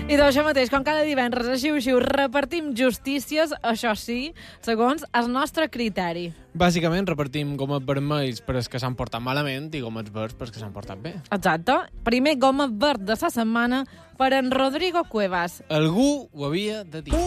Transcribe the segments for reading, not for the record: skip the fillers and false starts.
I d'això mateix, com cada divendres a Xiu-Xiu, repartim justícies, això sí, segons el nostre criteri. Bàsicament repartim gomets vermells per als que s'han portat malament i gomets verds per als que s'han portat bé. Exacte. Primer gomet verd de la setmana per en Rodrigo Cuevas. Algú ho havia de dir.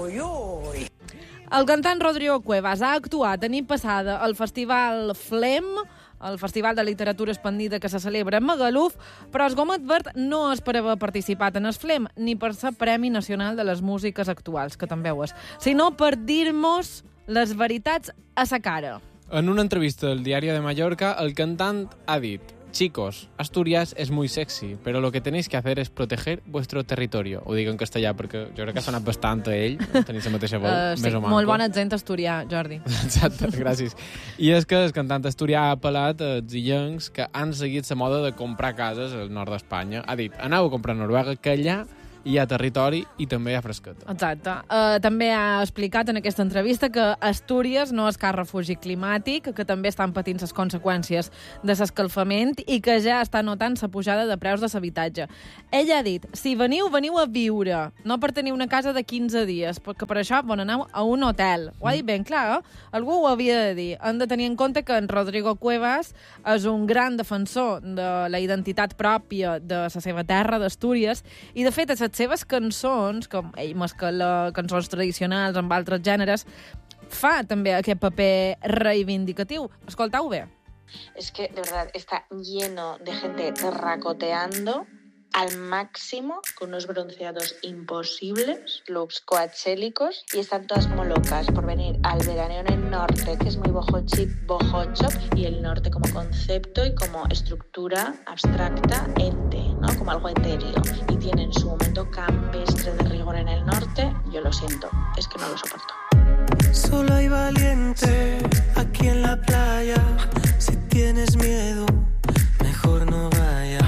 El cantant Rodrigo Cuevas ha actuat a nit passada al Festival FLEM, el Festival de Literatura Expandida que se celebra a Magaluf, però el Gomet Verd no és per haver participat en el FLEM ni per ser Premi Nacional de les Músiques Actuals, que també ho és, sinó per dir-nos les veritats a sa cara. En una entrevista al Diario de Mallorca, el cantant ha dit: chicos, Asturias es muy sexy, pero lo que tenéis que hacer es proteger vuestro territorio. Ho dic en castellà perquè jo crec que ha sonat bastant a ell, tenir la mateixa veu, Sí, més o manco. molt bon accent asturià, Jordi. Exacte, gràcies. I és que el cantant asturià ha apel·lat als illencs que han seguit la moda de comprar cases al nord d'Espanya. Ha dit: aneu a comprar a Noruega, que allà hi ha territori i també hi ha fresqueta. Exacte. També ha explicat en aquesta entrevista que Astúries no és cap refugi climàtic, que també estan patint les conseqüències de l'escalfament i que ja està notant la pujada de preus de l'habitatge. Ell ha dit: si veniu, veniu a viure, no per tenir una casa de 15 dies, perquè per això bon aneu a un hotel. Ho ha dit ben clar, eh? Algú ho havia de dir. Han de tenir en compte que en Rodrigo Cuevas és un gran defensor de la identitat pròpia de la seva terra, d'Astúries, i de fet, les seves cançons, com ell mescla cançons tradicionals amb altres gèneres, fa també aquest paper reivindicatiu. Escoltau bé. Es que, de verdad, está lleno de gente terracoteando al máximo, con unos bronceados imposibles, looks coachélicos, y están todas como locas por venir al veraneo en el norte, que es muy boho chop, y el norte como concepto y como estructura abstracta, ente, ¿no? Como algo etéreo. Y tienen su momento campestre de rigor en el norte. Yo lo siento, es que no lo soporto. Solo hay valiente aquí en la playa. Si tienes miedo, mejor no vayas.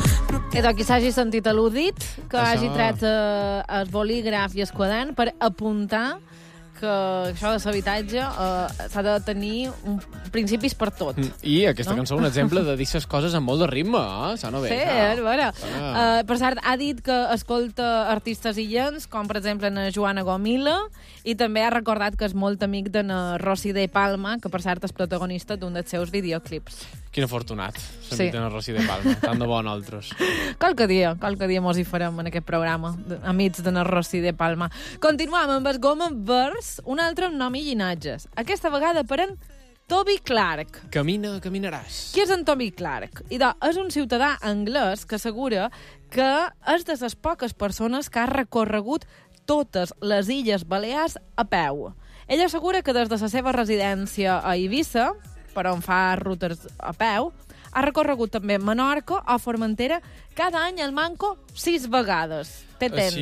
Edo qui s'hagi sentit al·ludit, que Això... hagi tret el bolígraf i el quadern per apuntar que això de l'habitatge s'ha de tenir principis per tot. I aquesta cançó és un exemple de dir les coses amb molt de ritme, eh? Sona bé. Sí, és vera. Per cert, ha dit que escolta artistes illens, com per exemple na Joana Gomila, i també ha recordat que és molt amic de na Rosy de Palma, que per cert és protagonista d'un dels seus videoclips. Quin afortunat, Sí. sentit en Rosy de Palma, tant de bo a nosaltres. Qualque dia mos hi farem en aquest programa, amics de na Rosy de Palma. Continuem amb el Gomet Verds, un altre amb nom i llinatges. Aquesta vegada per en Toby Clark. Camina, caminaràs. Qui és en Toby Clark? És un ciutadà anglès que assegura que és de les poques persones que ha recorregut totes les Illes Balears a peu. Ell assegura que des de la seva residència a Eivissa, per on fa rutes a peu, ha recorregut també Menorca o Formentera cada any al manco 6 vegades. Té temps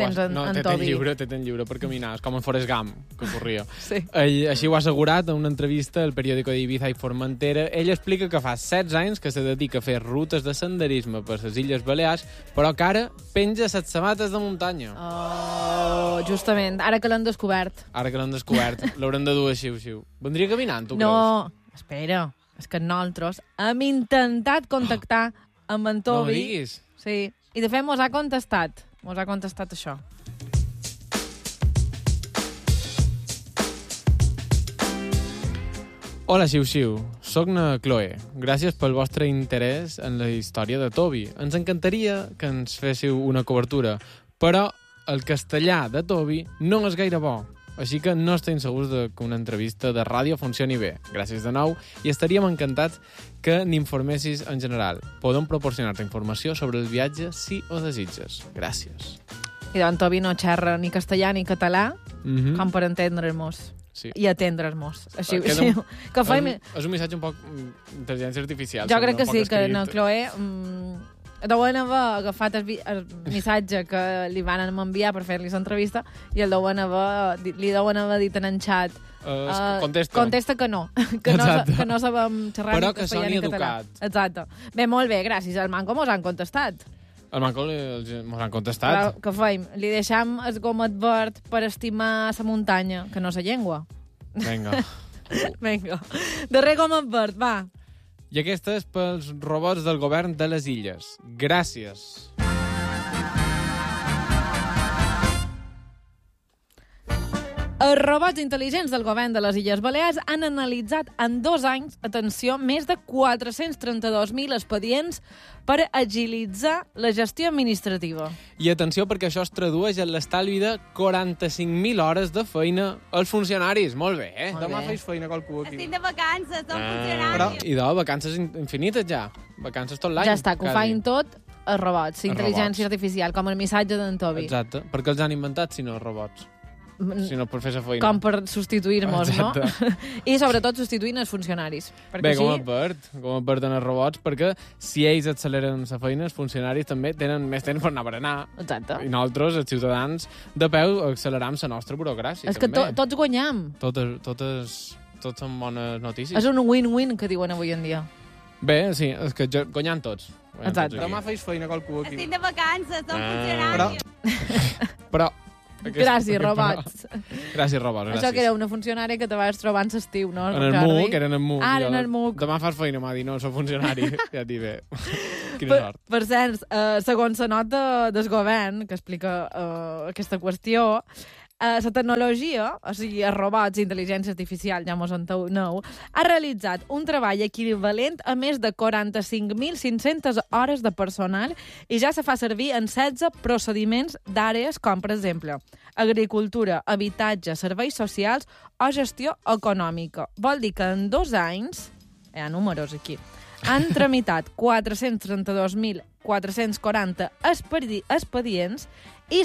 en Toby. Té temps lliure per caminar, és com en Forrest Gump, que corria. Sí. Així ho ha assegurat en una entrevista al periòdico d'Ibiza i Formentera. Ell explica que fa 16 anys que se dedica a fer rutes de senderisme per les Illes Balears, però que ara penja les sabates de muntanya. Oh, justament, ara que l'han descobert. Ara que l'han descobert, l'haurem de dur a Xiu-Xiu. Vendria caminant, tu creus? No, espera, és que nosaltres hem intentat contactar amb en Toby. No ho diguis. Sí, i de fet mos ha contestat això. Hola, Xiu-Xiu. Soc na Chloe. Gràcies pel vostre interès en la història de Toby. Ens encantaria que ens féssiu una cobertura, però el castellà de Toby no és gaire bo. Així que no estem segurs que una entrevista de ràdio funcioni bé. Gràcies de nou i estaríem encantats que n'informessis en general. Podem proporcionar-te informació sobre el viatge si ho desitges. Gràcies. I doncs Toby no xerra ni castellà ni català, com per entendre'ns. Sí. I atendre'ns. Així, És un missatge un poc d'intel·ligència artificial. Jo crec que sí, que na Chloe deuen haver agafat el missatge que li van enviar per fer-li l'entrevista i li deuen haver dit en el xat contesta que no, que no sabem xerrar però ni castellà ni català. Exacte. Bé, molt bé, gràcies al Manco mos han contestat. El Manco mos han contestat. Però què feim? Li deixam el gomet verd per estimar la muntanya, que no la llengua. Vinga. Vinga. Darrer gomet verd, va. I aquesta és pels robots del govern de les illes. Gràcies. Els robots intel·ligents del govern de les Illes Balears han analitzat en 2 anys, atenció, més de 432.000 expedients per agilitzar la gestió administrativa. I atenció, perquè això es tradueix en l'estalvi de 45.000 hores de feina als funcionaris. Molt bé, eh? Molt Demà bé. feis feina qualcú aquí. Estic de vacances, som funcionaris. Però, idò, vacances infinites ja. Vacances tot l'any. Ja està, que ho quasi. feien tot els robots, intel·ligència robots. artificial, com el missatge d'en Tobi. Exacte. Per què els han inventat, si no els robots? Si no per fer la feina. Com per substituir-nos, no? Exacte. I sobretot substituint els funcionaris. Perquè Bé, com a així... part en els robots, perquè si ells acceleren la feina, els funcionaris també tenen més temps per anar a berenar. Exacte. I nosaltres, els ciutadans, de peu, acceleram la nostra burocràcia. És que també. tots guanyam. Tots són bones notícies. És un win-win que diuen avui en dia. Bé, sí, és que guanyant tots. Exacte. Demà feis feina qualcú aquí. Estic de vacances, som funcionaris. Però... Gràcies, robots. Gràcies, robots. Això que era una funcionària que te vas trobar en l'estiu, no? En el MUC, era en el MUC. Ah, en el MUC. Demà fas feina, m'ha dit, no, soc funcionari. Ja et dic, bé. Quina sort. Per cert, segons la nota del govern, que explica aquesta qüestió, la tecnologia, o sigui, els robots, intel·ligència artificial, ja mos enteneu, ha realitzat un treball equivalent a més de 45.500 hores de personal i ja se fa servir en 16 procediments d'àrees com, per exemple, agricultura, habitatge, serveis socials o gestió econòmica. Vol dir que en 2 anys, hi ha números aquí, han tramitat 432.440 expedients i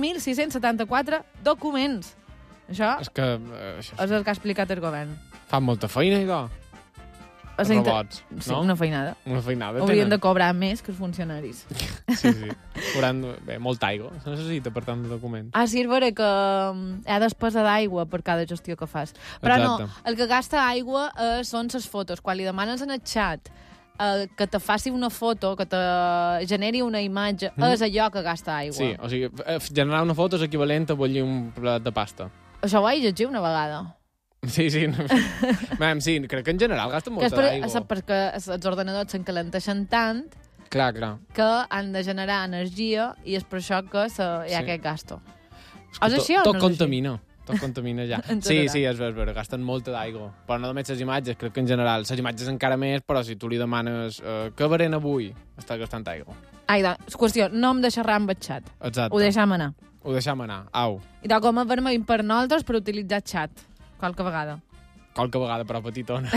7.674 documents. Això És que... és el que ha explicat el govern. Fan molta feina, idò. Els robots, Sí, no? una feinada. Una feinada Haurien de tenen. cobrar més que els funcionaris. Sí. Hauran, bé, molta aigua. Se necessita, per tant, de documents. Ah, sí, és vera que hi ha despesa d'aigua per cada gestió que fas. Però Exacte. no, el que gasta aigua són les fotos. Quan li demanes en el xat que te faci una foto, que te generi una imatge, és allò que gasta aigua. Sí, o sigui, generar una foto és equivalent a bullir un plat de pasta. Això ho vaig llegir una vegada. Sí. Mem, sí, crec que en general gasten Que és molta d'aigua. perquè els ordinadors s'encalenteixen tant Clar. que han de generar energia i és per això que hi ha Sí. aquest gasto. És que És així o tot no és contamina. Tot contamina ja. En Sí, general. és ver, gasten molta d'aigua. Però no només les imatges, crec que en general. Les imatges encara més, però si tu li demanes què beren avui, està gastant aigua. Ai, doncs, qüestió, no hem de xerrar amb el xat. Exacte. Ho deixam anar. Ho deixem anar. Au. I de com a vermell per nosaltres per utilitzar xat. Qualque vegada. Qualque vegada, però petitona.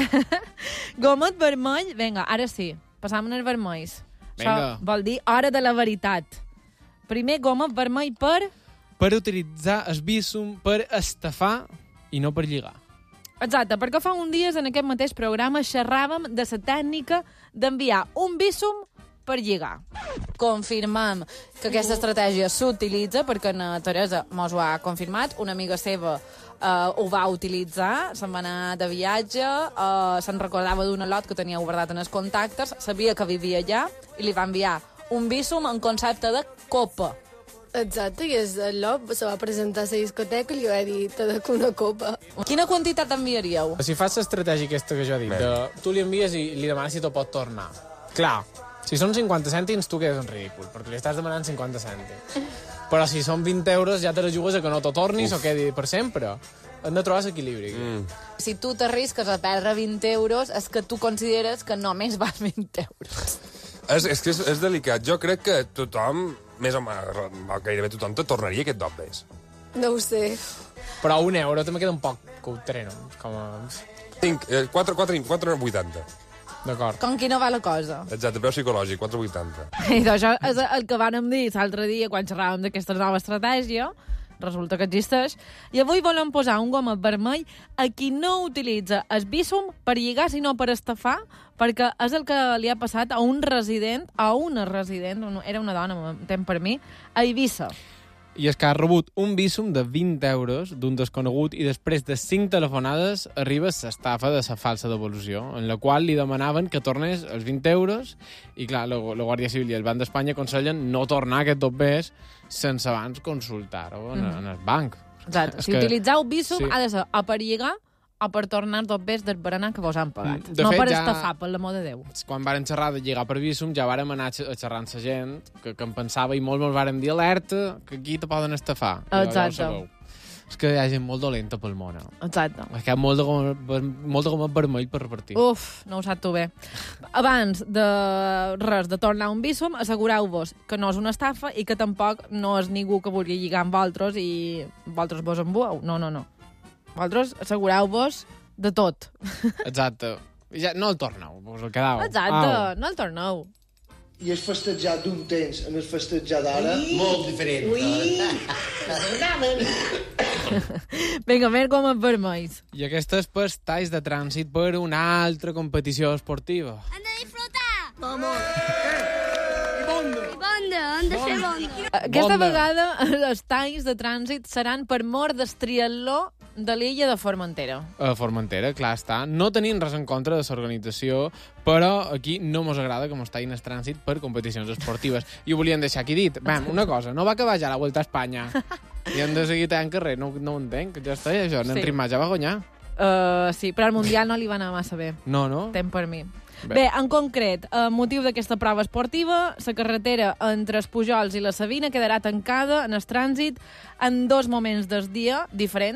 Gomet vermell, vinga, ara sí. Passam als vermells. Vinga. Això vol dir hora de la veritat. Primer, gomet vermell per... Per utilitzar el bísum per estafar i no per lligar. Exacte, perquè fa uns dies en aquest mateix programa xerràvem de la tècnica d'enviar un bísum per lligar. Confirmam que aquesta estratègia s'utilitza perquè na Teresa mos ho ha confirmat, una amiga seva ho va utilitzar, se'n va anar de viatge, se'n recordava d'un lot que tenia guardat en els contactes, sabia que vivia allà i li va enviar un bísum en concepte de copa. Exacte, i el Lop se va presentar a la discoteca i li va dir, te dec una copa. Quina quantitat enviaríeu? Si fas l'estratègia aquesta que jo he dit, tu li envies i li demanes si t'ho pot tornar. Clar, si són 50 cèntims, tu quedes en ridícul, perquè li estàs demanant 50 cèntims. Però si són 20 euros, ja te la jugues a que no t'ho tornis o quedi per sempre. Hem de trobar l'equilibri. Si tu t'arrisques a perdre 20 euros, és que tu consideres que només val 20 euros. És que és delicat. Jo crec que tothom, més o menys, gairebé tothom, te tornaria aquest dobbes. No ho sé. Però un euro també queda un poc coutre, no? Com a... 4,80. D'acord. Com que no va la cosa. Exacte, preu psicològic, 4,80. I això és el que vàrem dir l'altre dia quan xerràvem d'aquesta nova estratègia. Resulta que existeix. I avui volem posar un gomet vermell a qui no utilitza el bísum per lligar, sinó per estafar, perquè és el que li ha passat a un resident, era una dona, m'entén per mi, a Eivissa. I és que ha rebut un bísum de 20 euros d'un desconegut i després de 5 telefonades arriba l'estafa de la falsa devolució, en la qual li demanaven que tornés els 20 euros i, clar, la Guàrdia Civil i el Banc d'Espanya aconsellen no tornar aquest dobbers sense abans consultar-ho en el banc. Exacte. És Si que- utilitzeu bísum, sí. ha de ser o per lligar o per tornar dobbers del berenar que vos han pagat. De No fet, per ja- estafar, per l'amor de Déu. Quan varen xerrar de lligar per bísum, ja vàrem anar a xerrar amb la gent que en pensava i molts vàrem dir alerta, que aquí te poden estafar. Ja ho Exacte. sabeu. és que hi ha gent molt dolenta pel món. Exacte. És que hi ha molt de gomet vermell per repartir. Uf, no ho sap tu bé. Abans de res, de tornar a un bíssom, assegureu-vos que no és una estafa i que tampoc no és ningú que vulgui lligar amb vosaltres i vosaltres vos embueu. No. Vosaltres assegureu-vos de tot. Exacte. Ja, no el torneu, vos el quedau. Exacte, no el torneu. I el festejat d'un temps en el festejat d'ara, molt diferent. Vinga, més gomes vermells. I aquestes pels talls de trànsit per una altra competició esportiva. Han de disfrutar! Vamos! Bonda, han de fer bonda. Aquesta Bonda. vegada els talls de trànsit seran per mort del triatló de l'illa de Formentera. A Formentera, clar està. No tenim res en contra de l'organització, però aquí no mos agrada que mos tallin el trànsit per competicions esportives. I ho volien deixar aquí dit. Vam, una cosa, no va acabar ja la Vuelta a Espanya. I hem de seguir tallant carrer. No ho entenc. Ja està, això. Nen Rimà ja va guanyar. Sí, però al Mundial no li va anar massa bé. No? Tem per mi. Bé, en concret, a motiu d'aquesta prova esportiva, la carretera entre els Pujols i la Sabina quedarà tancada en el trànsit en 2 moments del dia diferents.